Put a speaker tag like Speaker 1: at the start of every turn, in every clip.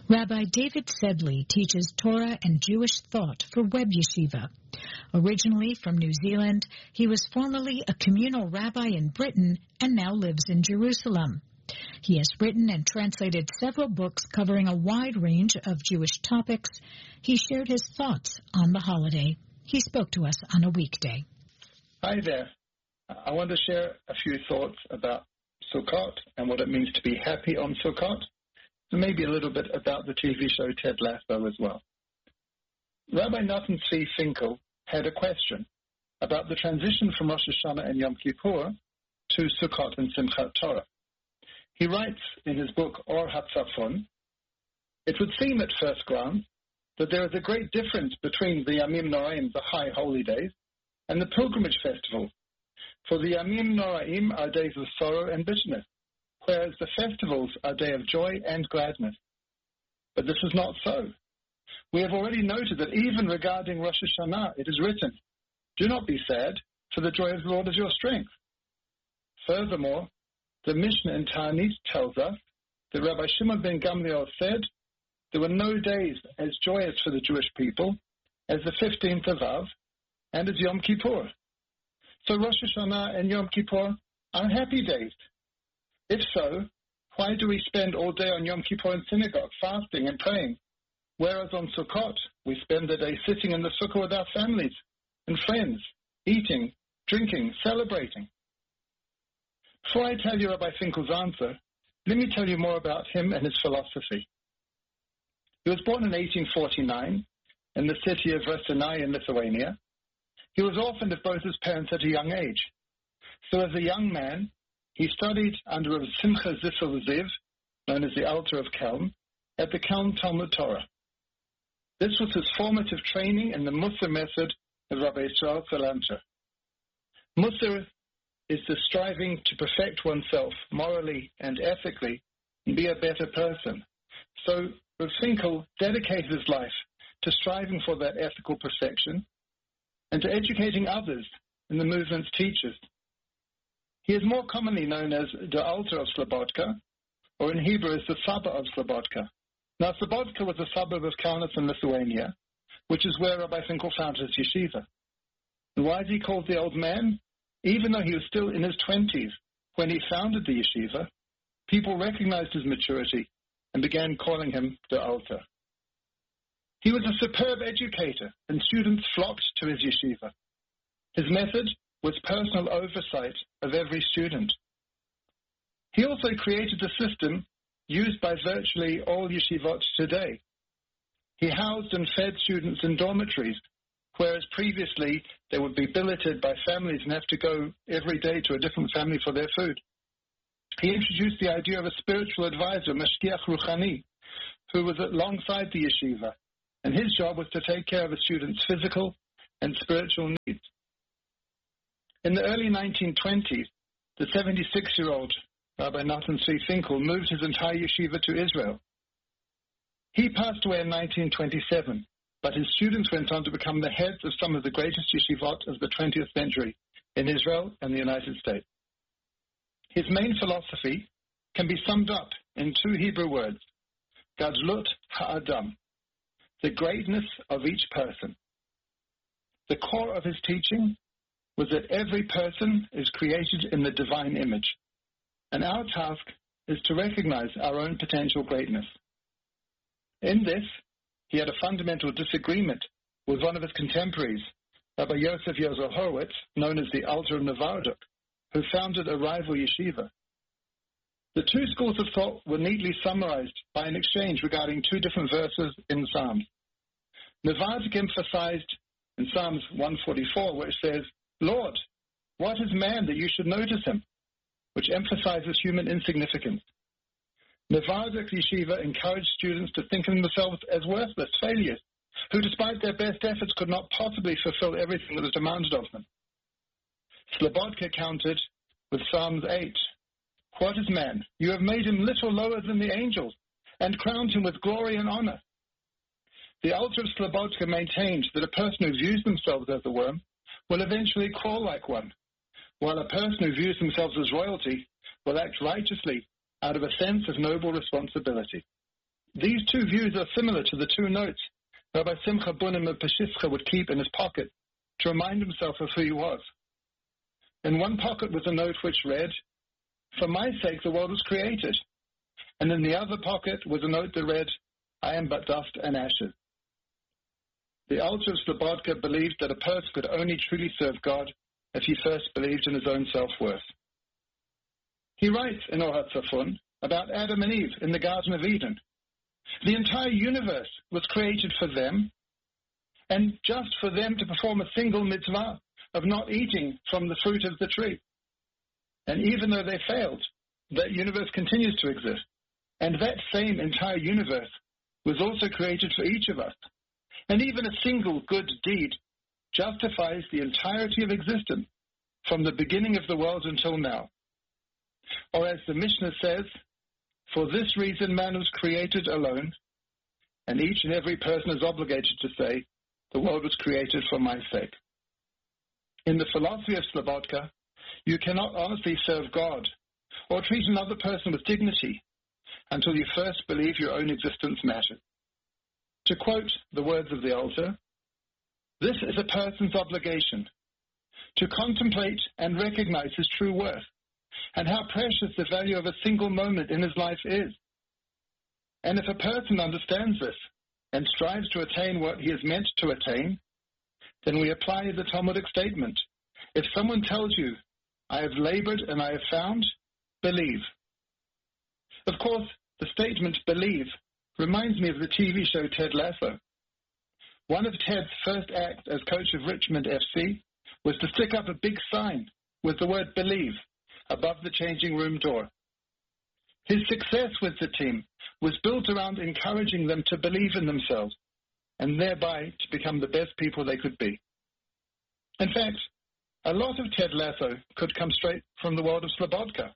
Speaker 1: Rabbi David Sedley teaches Torah and Jewish thought for Webb Yeshiva. Originally from New Zealand, he was formerly a communal rabbi in Britain and now lives in Jerusalem. He has written and translated several books covering a wide range of Jewish topics. He shared his thoughts on the holiday. He spoke to us on a weekday.
Speaker 2: Hi there. I want to share a few thoughts about Sukkot and what it means to be happy on Sukkot, and maybe a little bit about the TV show Ted Lasso as well. Rabbi Nathan Tzvi Finkel had a question about the transition from Rosh Hashanah and Yom Kippur to Sukkot and Simchat Torah. He writes in his book Or HaTzafon, it would seem at first glance that there is a great difference between the Yamim Noraim, the high holy days, and the pilgrimage festival. For the Yamim Noraim are days of sorrow and bitterness, whereas the festivals are days of joy and gladness. But this is not so. We have already noted that even regarding Rosh Hashanah, it is written, do not be sad, for the joy of the Lord is your strength. Furthermore, the Mishnah in Ta'anit tells us that Rabbi Shimon ben Gamliel said, there were no days as joyous for the Jewish people as the 15th of Av and as Yom Kippur. So Rosh Hashanah and Yom Kippur are happy days. If so, why do we spend all day on Yom Kippur in synagogue, fasting and praying, whereas on Sukkot we spend the day sitting in the sukkah with our families and friends, eating, drinking, celebrating? Before I tell you Rabbi Finkel's answer, let me tell you more about him and his philosophy. He was born in 1849 in the city of Raseiniai in Lithuania. He was orphaned of both his parents at a young age. So as a young man, he studied under Rav Simcha Zissel Ziv, known as the Alter of Kelm, at the Kelm Talmud Torah. This was his formative training in the Musar method of Rabbi Yisrael Salanter. Musar is the striving to perfect oneself morally and ethically and be a better person. So Rav Finkel dedicated his life to striving for that ethical perfection and to educating others in the movement's teachers. He is more commonly known as the Alter of Slobodka, or in Hebrew as the Saba of Slobodka. Now, Slobodka was a suburb of Kaunas in Lithuania, which is where Rabbi Finkel founded his yeshiva. And why is he called the old man? Even though he was still in his 20s when he founded the yeshiva, people recognized his maturity and began calling him the Alter. He was a superb educator, and students flocked to his yeshiva. His method was personal oversight of every student. He also created the system used by virtually all yeshivot today. He housed and fed students in dormitories, whereas previously they would be billeted by families and have to go every day to a different family for their food. He introduced the idea of a spiritual advisor, Mashgiach Ruchani, who was alongside the yeshiva, and his job was to take care of the students' physical and spiritual needs. In the early 1920s, the 76-year-old Rabbi Nathan Tzvi Finkel moved his entire yeshiva to Israel. He passed away in 1927, but his students went on to become the heads of some of the greatest yeshivot of the 20th century in Israel and the United States. His main philosophy can be summed up in two Hebrew words, Gadlut Ha'adam, the greatness of each person. The core of his teaching was that every person is created in the divine image, and our task is to recognize our own potential greatness. In this, he had a fundamental disagreement with one of his contemporaries, Rabbi Yosef Yozel Horowitz, known as the Alter of Novardok, who founded a rival yeshiva. The two schools of thought were neatly summarized by an exchange regarding two different verses in Psalms. Novardok emphasized in Psalms 144, where it says, Lord, what is man that you should notice him? Which emphasizes human insignificance. Novardok yeshiva encouraged students to think of themselves as worthless failures, who despite their best efforts could not possibly fulfill everything that was demanded of them. Slobodka countered with Psalms 8. What is man? You have made him little lower than the angels, and crowned him with glory and honor. The Alter of Slobodka maintained that a person who views themselves as a worm will eventually crawl like one, while a person who views themselves as royalty will act righteously out of a sense of noble responsibility. These two views are similar to the two notes Rabbi Simcha Bunim of Peshischa would keep in his pocket to remind himself of who he was. In one pocket was a note which read, "For my sake the world was created." And in the other pocket was a note that read, "I am but dust and ashes." The Alter of Slobodka believed that a person could only truly serve God if he first believed in his own self-worth. He writes in Or HaTzafon about Adam and Eve in the Garden of Eden. The entire universe was created for them, and just for them to perform a single mitzvah of not eating from the fruit of the tree. And even though they failed, that universe continues to exist. And that same entire universe was also created for each of us. And even a single good deed justifies the entirety of existence from the beginning of the world until now. Or as the Mishnah says, "For this reason man was created alone," and each and every person is obligated to say, "The world was created for my sake." In the philosophy of Slobodka, you cannot honestly serve God or treat another person with dignity until you first believe your own existence matters. To quote the words of the Alter, "This is a person's obligation, to contemplate and recognize his true worth, and how precious the value of a single moment in his life is. And if a person understands this and strives to attain what he is meant to attain, then we apply the Talmudic statement, if someone tells you, 'I have labored and I have found,' believe." Of course, the statement "believe" reminds me of the TV show Ted Lasso. One of Ted's first acts as coach of Richmond FC was to stick up a big sign with the word "believe" above the changing room door. His success with the team was built around encouraging them to believe in themselves and thereby to become the best people they could be. In fact, a lot of Ted Lasso could come straight from the world of Slobodka.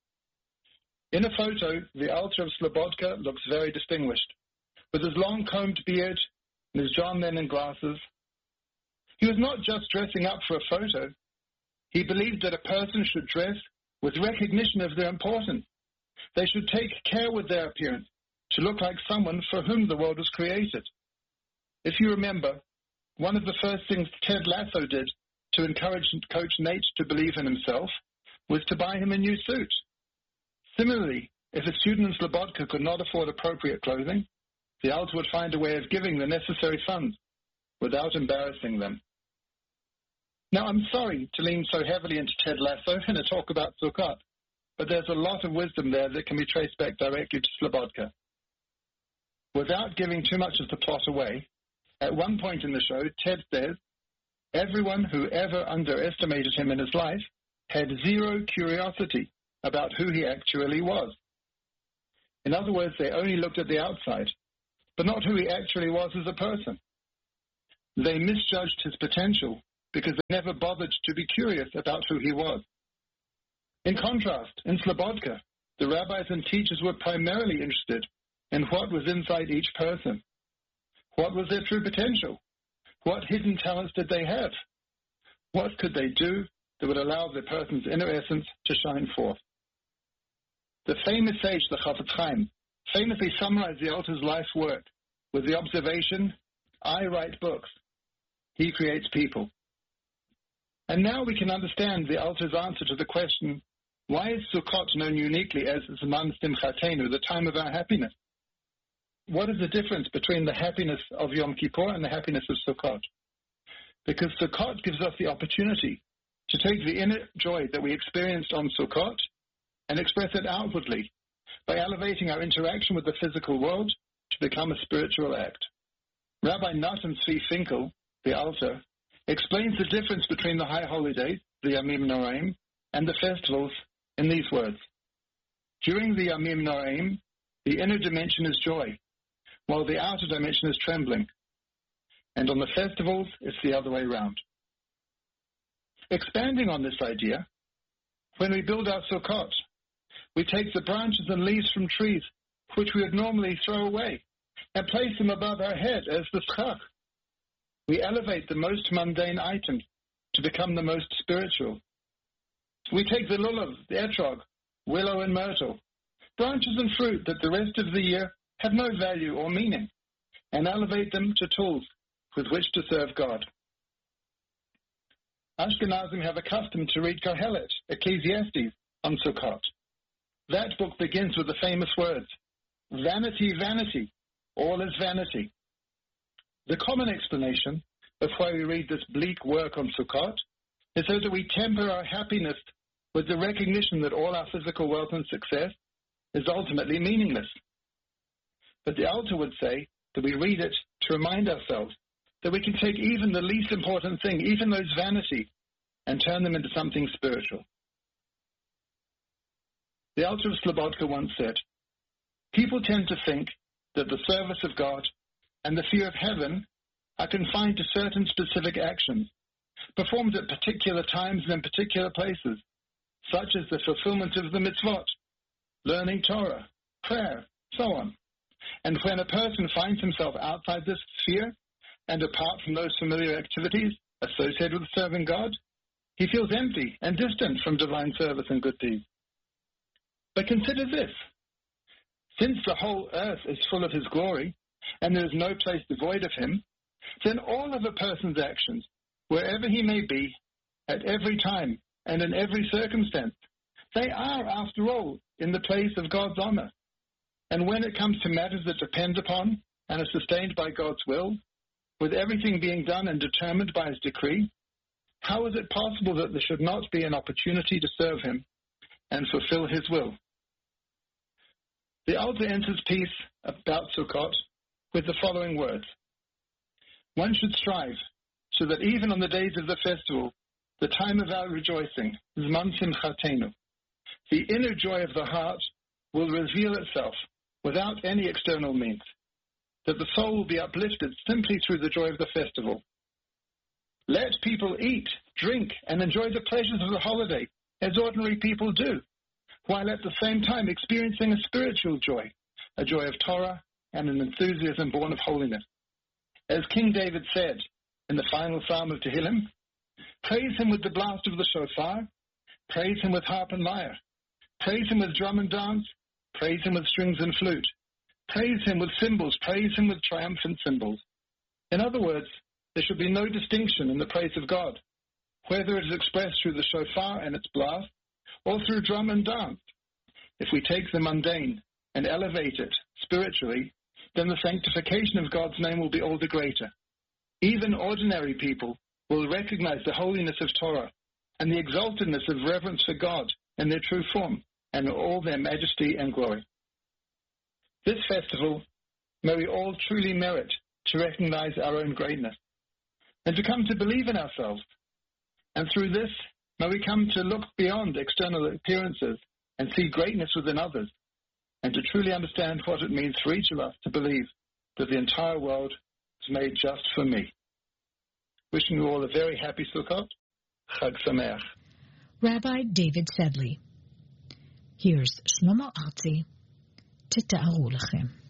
Speaker 2: In a photo, the Alter of Slobodka looks very distinguished, with his long-combed beard and his John Lennon glasses. He was not just dressing up for a photo. He believed that a person should dress with recognition of their importance. They should take care with their appearance to look like someone for whom the world was created. If you remember, one of the first things Ted Lasso did to encourage Coach Nate to believe in himself was to buy him a new suit. Similarly, if a student in Slobodka could not afford appropriate clothing, the Alter would find a way of giving the necessary funds without embarrassing them. Now, I'm sorry to lean so heavily into Ted Lasso in a talk about Sukkot, but there's a lot of wisdom there that can be traced back directly to Slobodka. Without giving too much of the plot away, at one point in the show, Ted says, everyone who ever underestimated him in his life had zero curiosity about who he actually was. In other words, they only looked at the outside, but not who he actually was as a person. They misjudged his potential because they never bothered to be curious about who he was. In contrast, in Slobodka, the rabbis and teachers were primarily interested in what was inside each person. What was their true potential? What hidden talents did they have? What could they do that would allow the person's inner essence to shine forth? The famous sage, the Chafetz Chaim, famously summarized the Alter's life's work with the observation, "I write books, he creates people." And now we can understand the Alter's answer to the question, why is Sukkot known uniquely as Zman Simchatenu, the time of our happiness? What is the difference between the happiness of Yom Kippur and the happiness of Sukkot? Because Sukkot gives us the opportunity to take the inner joy that we experienced on Sukkot and express it outwardly by elevating our interaction with the physical world to become a spiritual act. Rabbi Natan Tzvi Finkel, the Alter, explains the difference between the high holidays, the Yamim Noraim, and the festivals in these words. During the Yamim Noraim, the inner dimension is joy, while the outer dimension is trembling. And on the festivals, it's the other way around. Expanding on this idea, when we build our Sukkot, we take the branches and leaves from trees, which we would normally throw away, and place them above our head as the schach. We elevate the most mundane items to become the most spiritual. We take the lulav, the etrog, willow and myrtle, branches and fruit that the rest of the year have no value or meaning, and elevate them to tools with which to serve God. Ashkenazim have a custom to read Kohelet, Ecclesiastes, on Sukkot. That book begins with the famous words, "Vanity, vanity, all is vanity." The common explanation of why we read this bleak work on Sukkot is so that we temper our happiness with the recognition that all our physical wealth and success is ultimately meaningless. But the Alter would say that we read it to remind ourselves that we can take even the least important thing, even those vanity, and turn them into something spiritual. The Alter of Slobodka once said, "People tend to think that the service of God and the fear of heaven are confined to certain specific actions, performed at particular times and in particular places, such as the fulfillment of the mitzvot, learning Torah, prayer, so on. And when a person finds himself outside this sphere and apart from those familiar activities associated with serving God, he feels empty and distant from divine service and good deeds. But consider this. Since the whole earth is full of his glory, and there is no place devoid of him, then all of a person's actions, wherever he may be, at every time and in every circumstance, they are, after all, in the place of God's honor. And when it comes to matters that depend upon and are sustained by God's will, with everything being done and determined by his decree, how is it possible that there should not be an opportunity to serve him and fulfill his will?" The Alter ends his piece about Sukkot with the following words. "One should strive so that even on the days of the festival, the time of our rejoicing, Zman Simchatenu, the inner joy of the heart will reveal itself without any external means, that the soul will be uplifted simply through the joy of the festival. Let people eat, drink, and enjoy the pleasures of the holiday as ordinary people do, while at the same time experiencing a spiritual joy, a joy of Torah and an enthusiasm born of holiness. As King David said in the final psalm of Tehillim, praise him with the blast of the shofar, praise him with harp and lyre, praise him with drum and dance, praise him with strings and flute, praise him with cymbals, praise him with triumphant cymbals." In other words, there should be no distinction in the praise of God, whether it is expressed through the shofar and its blast, or through drum and dance. If we take the mundane and elevate it spiritually, then the sanctification of God's name will be all the greater. Even ordinary people will recognize the holiness of Torah and the exaltedness of reverence for God in their true form and all their majesty and glory. This festival, may we all truly merit to recognize our own greatness and to come to believe in ourselves. And through this, may we come to look beyond external appearances and see greatness within others, and to truly understand what it means for each of us to believe that the entire world was made just for me. Wishing you all a very happy Sukkot. Chag Sameach.
Speaker 1: Rabbi David Sedley. Here's Shlomo Artzi. Tita'aru lachem.